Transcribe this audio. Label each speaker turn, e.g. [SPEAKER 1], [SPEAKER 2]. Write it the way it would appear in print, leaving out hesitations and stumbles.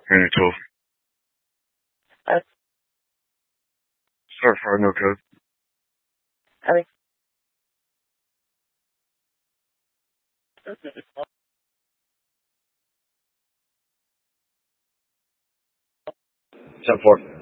[SPEAKER 1] Unit 12.
[SPEAKER 2] Uh,
[SPEAKER 1] Start fire, no code.
[SPEAKER 2] okay.
[SPEAKER 1] 10-4.